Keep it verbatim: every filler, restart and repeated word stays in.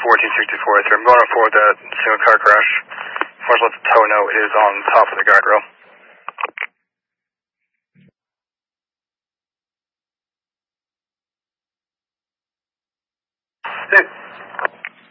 fourteen sixty-four, I'm going to forward that single car crash. As far as let the tow know, it is on top of the guardrail.